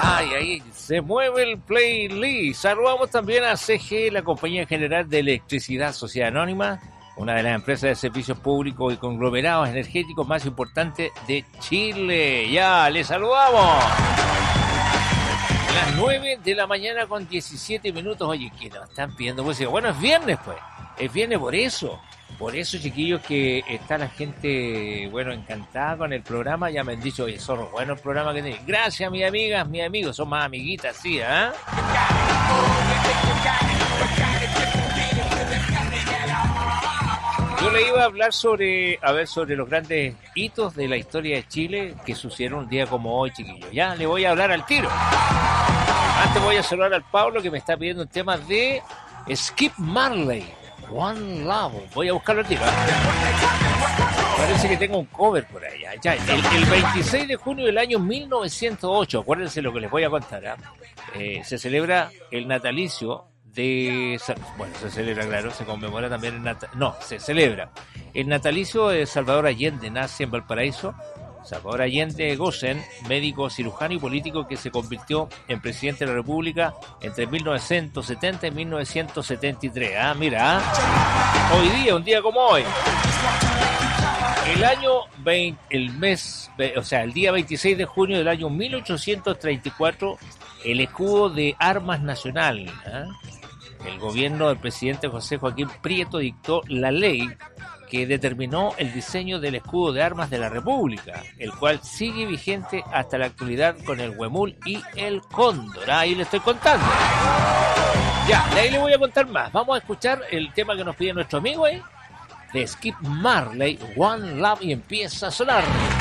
Ay, ahí se mueve el playlist. Saludamos también a CG, la Compañía General de Electricidad Sociedad Anónima, una de las empresas de servicios públicos y conglomerados energéticos más importantes de Chile. Ya, les saludamos. Las 9 de la mañana con 17 minutos. Oye, ¿qué nos están pidiendo? Pues bueno, es viernes, pues. Es viernes por eso. Por eso, chiquillos, que está la gente, bueno, encantada con el programa. Ya me han dicho, oye, zorro, bueno el programa que tenéis. Gracias, mis amigas, mis amigos. Son más amiguitas, sí, ¿ah? Yo le iba a hablar sobre los grandes hitos de la historia de Chile que sucedieron un día como hoy, chiquillos. Ya, le voy a hablar al tiro. Antes voy a saludar al Pablo, que me está pidiendo un tema de Skip Marley. One Love. Voy a buscarlo al tiro. Parece que tengo un cover por ahí. Ya, el 26 de junio del año 1908, acuérdense lo que les voy a contar, ¿eh? Se celebra el natalicio de... Bueno, se celebra, claro, se conmemora también se celebra el natalicio de Salvador Allende. Nace en Valparaíso Salvador Allende Gosen, médico, cirujano y político que se convirtió en presidente de la República entre 1970 y 1973. Mira, hoy día, un día como hoy, el día 26 de junio del año 1834, el escudo de armas nacional, el gobierno del presidente José Joaquín Prieto dictó la ley que determinó el diseño del escudo de armas de la República, el cual sigue vigente hasta la actualidad con el huemul y el cóndor. Ahí le estoy contando. Ya, de ahí le voy a contar más. Vamos a escuchar el tema que nos pide nuestro amigo, de Skip Marley, One Love, y empieza a sonar.